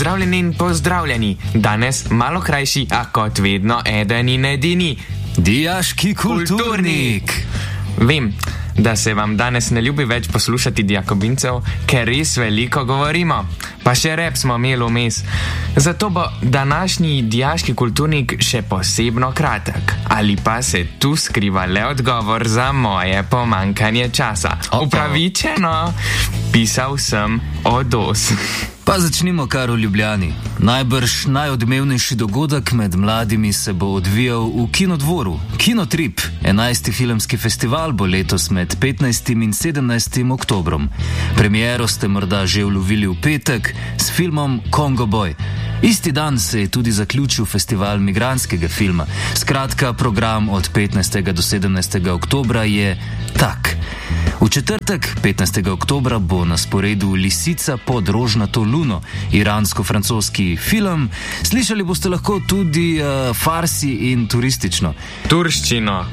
Pozdravljeni in pozdravljeni. Danes malo krajši, a kot vedno eden in edini. Dijaški kulturnik. Vem, da se vam danes ne ljubi več poslušati dijakobincev, ker res veliko govorimo. Pa še rep smo imeli vmes. Zato bo današnji dijaški kulturnik še posebno kratek. Ali pa se tu skriva le odgovor za moje pomankanje časa. Upravičeno, pisal sem odos. Pa začnimo kar v Ljubljani. Najbrž najodmevnejši dogodek med mladimi se bo odvijal v Kinodvoru. Kinotrip, 11. filmski festival, bo letos med 15. in 17. oktobrom. Premiero ste morda že ulovili v petek s filmom Kongo Boj. Isti dan se je tudi zaključil festival migrantskega filma. Skratka, program od 15. do 17. oktobra je tak. V četrtek, 15. oktobra, bo na sporedu Lisica pod rožnato luno, iransko-francoski film. Slišali boste lahko tudi farsi in turistično. Turščino.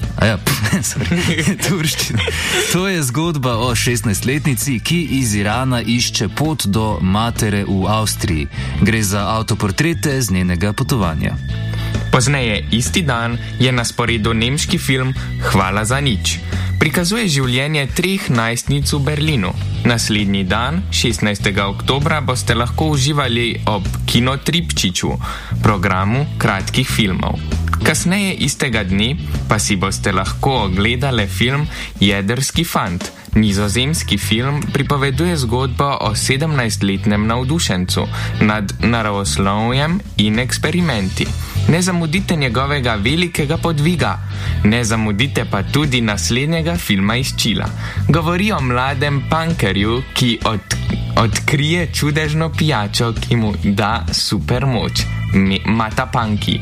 Turščino. To je zgodba o 16-letnici, ki iz Irana išče pot do matere v Avstriji. Gre za avtoportrete z njenega potovanja. Pozneje isti dan je na sporedu nemški film Hvala za nič. Prikazuje življenje 3 najstnic v Berlinu. Naslednji dan, 16. oktobra, boste lahko uživali ob Kinotripčiču, programu kratkih filmov. Kasneje istega dne pa si boste lahko ogledali film Jedrski fant. Nizozemski film pripoveduje zgodbo o 17-letnem navdušencu nad naravoslovjem in eksperimenti. Ne zamudite njegovega velikega podviga. Ne zamudite pa tudi naslednjega filma iz Čila. Govori o mladem punkerju, ki odkrije čudežno pijačo, ki mu da super moč. Mata Punky.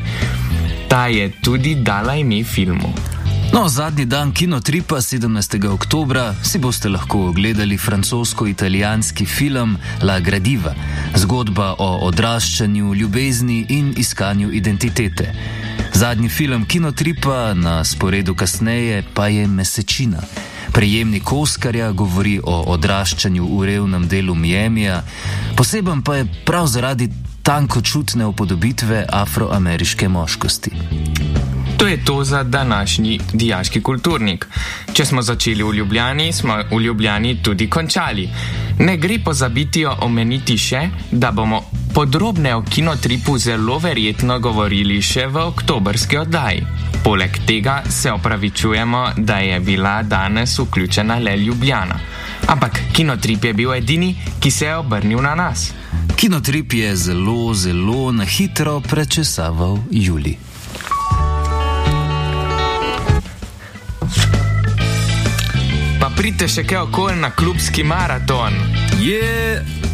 Ta je tudi dala ime filmu. No, zadnji dan Kinotripa, 17. oktobra, si boste lahko ogledali francosko-italijanski film La Gradiva, zgodba o odraščanju, ljubezni in iskanju identitete. Zadnji film Kinotripa, na sporedu kasneje, pa je Mesečina. Prejemnik Oskarja govori o odraščanju v revnem delu Miamija, poseben pa je prav zaradi tankočutne upodobitve afroameriške moškosti. To je to za današnji dijaški kulturnik. Če smo začeli v Ljubljani, smo v Ljubljani tudi končali. Ne gre pozabiti omeniti še, da bomo podrobne o Kinotripu zelo verjetno govorili še v oktobrski oddaji. Poleg tega se opravičujemo, da je bila danes vključena le Ljubljana. Ampak Kinotrip je bil edini, ki se je obrnil na nas. Kinotrip je zelo na hitro prečesaval Julij. Pa pridite še kaj okoli na klubski maraton.